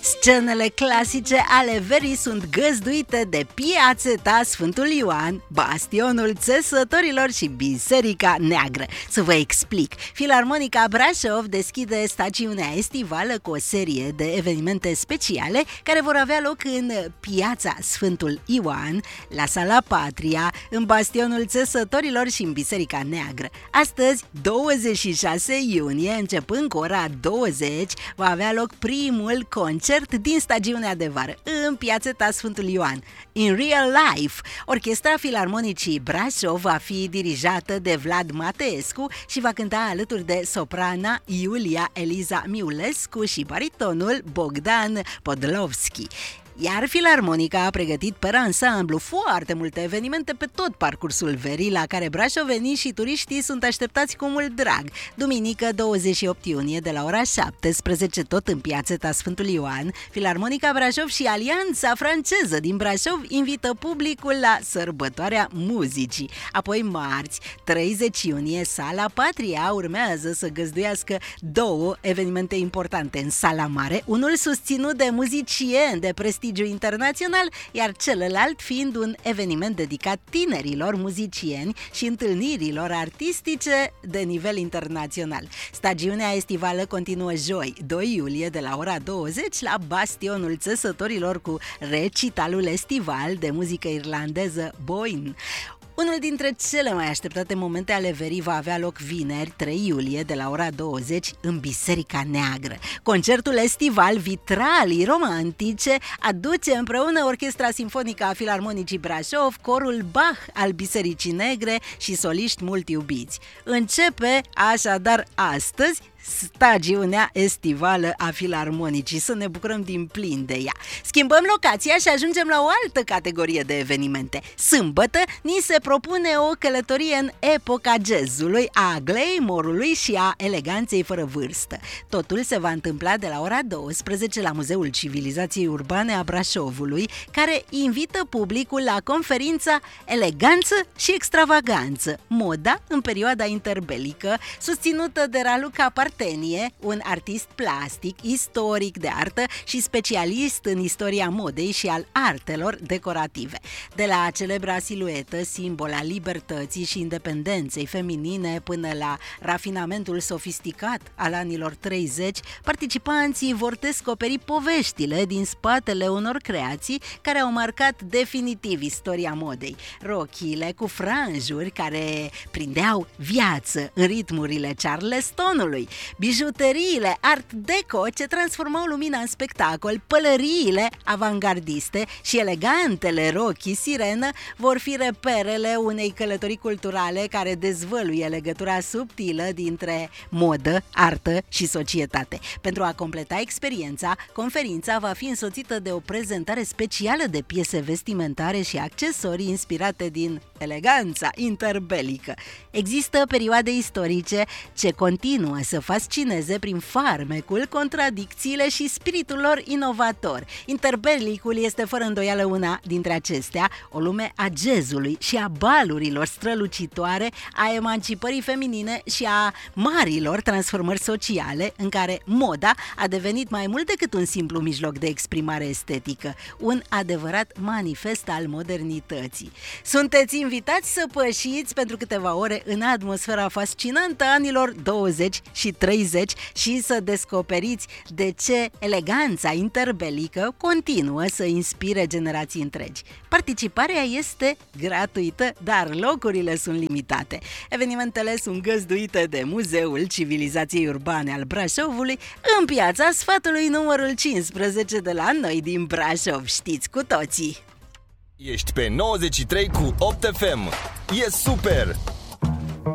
Scenele clasice ale verii sunt găzduite de Piațeta Sfântul Ioan, bastionul țesătorilor și Biserica Neagră. Să vă explic. Filarmonica Brașov deschide stațiunea estivală cu o serie de evenimente speciale care vor avea loc în Piața Sfântul Ioan, la Sala Patria, în bastionul țesătorilor și în Biserica Neagră. Astăzi, 26 iunie, începând cu ora 20, va avea loc primul concert din stagiunea de vară, în Piațeta Sfântul Ioan. In Real Life, Orchestra Filarmonicii Brașov va fi dirijată de Vlad Mateescu și va cânta alături de soprana Iulia Eliza Miulescu și baritonul Bogdan Podlovski. Iar Filarmonica a pregătit pe ansamblu foarte multe evenimente pe tot parcursul verii, la care brașovenii și turiștii sunt așteptați cu mult drag. Duminică 28 iunie de la ora 17, tot în Piațeta Sfântul Ioan, Filarmonica Brașov și Alianța Franceză din Brașov invită publicul la sărbătoarea muzicii. Apoi marți, 30 iunie, Sala Patria urmează să găzduiască două evenimente importante în Sala Mare, unul susținut de muzicieni de prestigiu internațional, iar celălalt fiind un eveniment dedicat tinerilor muzicieni și întâlnirilor artistice de nivel internațional. Stagiunea estivală continuă joi, 2 iulie, de la ora 20 la bastionul țesătorilor cu recitalul estival de muzică irlandeză Boyne. Unul dintre cele mai așteptate momente ale verii va avea loc vineri, 3 iulie, de la ora 20, în Biserica Neagră. Concertul estival Vitralii Romantice aduce împreună Orchestra Simfonică a Filarmonicii Brașov, corul Bach al Bisericii Negre și soliști mult iubiți. Începe așadar astăzi stagiunea estivală a Filarmonicii. Să ne bucurăm din plin de ea. Schimbăm locația și ajungem la o altă categorie de evenimente. Sâmbătă ni se propune o călătorie în epoca jazzului, a glamour-ului și a eleganței fără vârstă. Totul se va întâmpla de la ora 12 la Muzeul Civilizației Urbane a Brașovului, care invită publicul la conferința Eleganță și extravaganță, moda în perioada interbelică, susținută de Raluca Partenie, un artist plastic, istoric de artă și specialist în istoria modei și al artelor decorative. De la celebra siluetă, simbol al libertății și independenței feminine, până la rafinamentul sofisticat al anilor 30, participanții vor descoperi poveștile din spatele unor creații care au marcat definitiv istoria modei. Rochiile cu franjuri care prindeau viață în ritmurile Charlestonului, bijuteriile art deco ce transformau lumina în spectacol, pălăriile avangardiste și elegantele rochii sirenă vor fi reperele unei călătorii culturale care dezvăluie legătura subtilă dintre modă, artă și societate. Pentru a completa experiența, conferința va fi însoțită de o prezentare specială de piese vestimentare și accesorii inspirate din eleganța interbelică. Există perioade istorice ce continuă să fascineze prin farmecul, contradicțiile și spiritul lor inovator. Interbelicul este fără îndoială una dintre acestea, o lume a jazzului și a balurilor strălucitoare, a emancipării feminine și a marilor transformări sociale, în care moda a devenit mai mult decât un simplu mijloc de exprimare estetică, un adevărat manifest al modernității. Sunteți invitați să pășiți pentru câteva ore în atmosfera fascinantă a anilor 20 și 30 și să descoperiți de ce eleganța interbelică continuă să inspire generații întregi. Participarea este gratuită, dar locurile sunt limitate. Evenimentele sunt găzduite de Muzeul Civilizației Urbane al Brașovului, în Piața Sfatului numărul 15 de la noi din Brașov. Știți cu toții! Ești pe 93 cu 8 FM. E super!